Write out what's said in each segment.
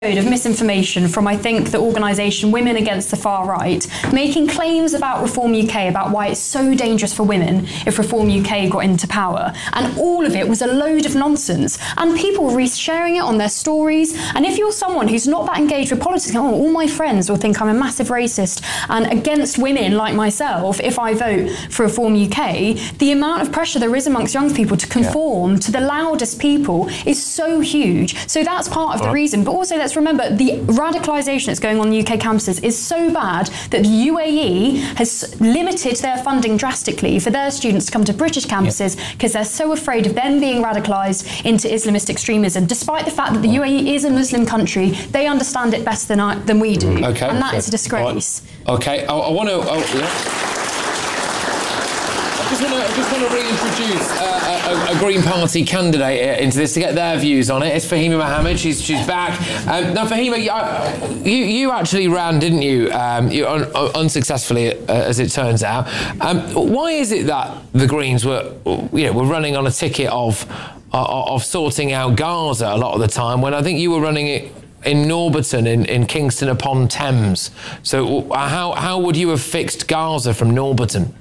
of misinformation from, I think, the organisation Women Against the Far Right, making claims about Reform UK, about why it's so dangerous for women if Reform UK got into power. And all of it was a load of nonsense. And people were resharing it on their stories. And if you're someone who's not that engaged with politics, all my friends will think I'm a massive racist and against women like myself if I vote for Reform UK, the amount of pressure there is amongst young people to conform to the loudest people is so huge. So that's part of the reason. But also, let's remember, the radicalisation that's going on in UK campuses is so bad that the UAE has limited their funding drastically for their students to come to British campuses because they're so afraid of them being radicalised into Islamist extremism. Despite the fact that the UAE is a Muslim country, they understand it better than we do. Okay. And that is a disgrace. Okay, I want to... I just want to reintroduce a Green Party candidate into this to get their views on it. It's Fahima Mohammed. She's back. Now, Fahima, you actually ran, didn't you? Unsuccessfully, as it turns out. Why is it that the Greens were running on a ticket of sorting out Gaza a lot of the time, when I think you were running it in Norbiton, in Kingston upon Thames? So how would you have fixed Gaza from Norbiton?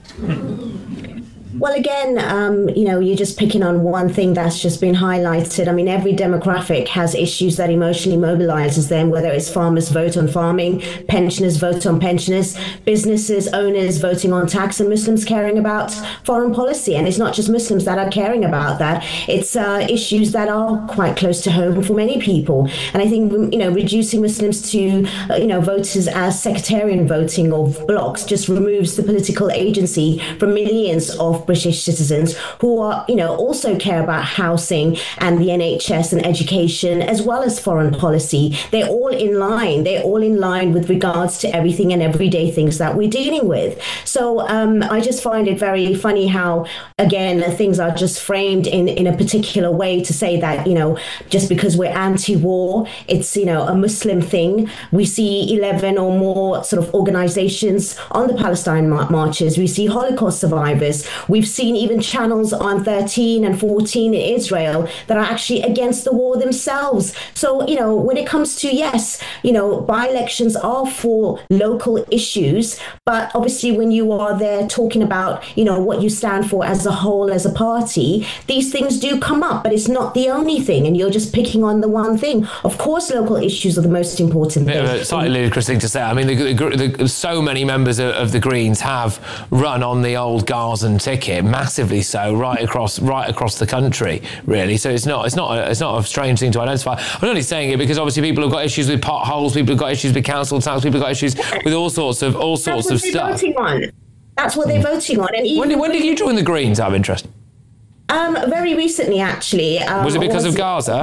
Well, again, you're just picking on one thing that's just been highlighted. I mean, every demographic has issues that emotionally mobilizes them, whether it's farmers vote on farming, pensioners vote on pensioners, businesses, owners voting on tax, and Muslims caring about foreign policy. And it's not just Muslims that are caring about that. It's issues that are quite close to home for many people. And I think, reducing Muslims to, voters as sectarian voting or blocks just removes the political agency from millions of British citizens who are, also care about housing and the NHS and education, as well as foreign policy. They're all in line. They're all in line with regards to everything and everyday things that we're dealing with. So I just find it very funny how, again, things are just framed in a particular way to say that, just because we're anti-war, it's, a Muslim thing. We see 11 or more sort of organizations on the Palestine marches. We see Holocaust survivors. We've seen even channels on 13 and 14 in Israel that are actually against the war themselves. So, when it comes to, yes, by-elections are for local issues, but obviously when you are there talking about, what you stand for as a whole, as a party, these things do come up, but it's not the only thing, and you're just picking on the one thing. Of course, local issues are the most important thing. It's a slightly ludicrous thing to say. I mean, so many members of the Greens have run on the old Gazan ticket, massively so, right across the country, really. So it's not a strange thing to identify. I'm only saying it because obviously people have got issues with potholes, people have got issues with council tax, people have got issues with all sorts of stuff. Voting on. That's what they're voting on. And when did you join the Greens, out of interest? Very recently, actually. Was it because of Gaza?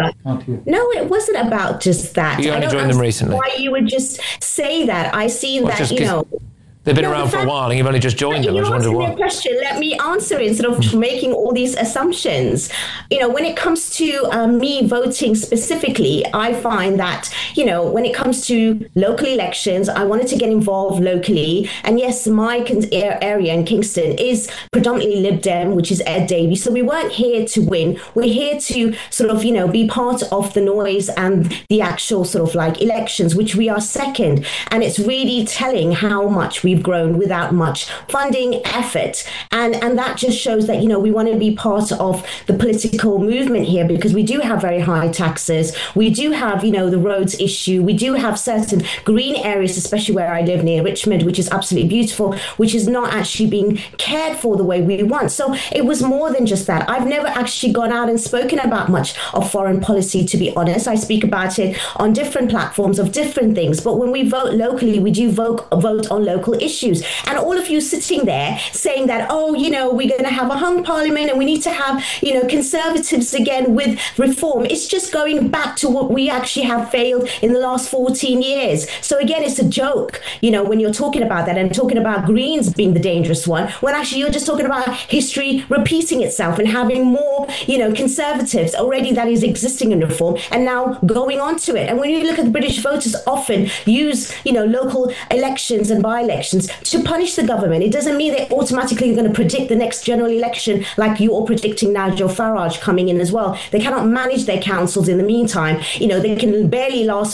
No, it wasn't about just that. You only joined them recently. Why you would just say that? I seen that, They've been around for a while and you've only just joined them. I just wonder why. Your question, let me answer it instead of making all these assumptions. When it comes to me voting specifically, I find that, when it comes to local elections, I wanted to get involved locally. And yes, my area in Kingston is predominantly Lib Dem, which is Ed Davey. So we weren't here to win. We're here to sort of, be part of the noise and the actual sort of like elections, which we are second. And it's really telling how much we've grown without much funding, effort. And that just shows that, we want to be part of the political movement here, because we do have very high taxes. We do have, the roads issue. We do have certain green areas, especially where I live near Richmond, which is absolutely beautiful, which is not actually being cared for the way we want. So it was more than just that. I've never actually gone out and spoken about much of foreign policy, to be honest. I speak about it on different platforms of different things. But when we vote locally, we do vote on local issues. And all of you sitting there saying that, we're going to have a hung parliament and we need to have, Conservatives again with reform. It's just going back to what we actually have failed in the last 14 years. So again, it's a joke, when you're talking about that and talking about Greens being the dangerous one, when actually you're just talking about history repeating itself and having more, Conservatives already that is existing in reform and now going on to it. And when you look at the British voters often use, local elections and by-elections elections to punish the government. It doesn't mean they're automatically going to predict the next general election like you're all predicting Nigel Farage coming in as well. They cannot manage their councils in the meantime. They can barely last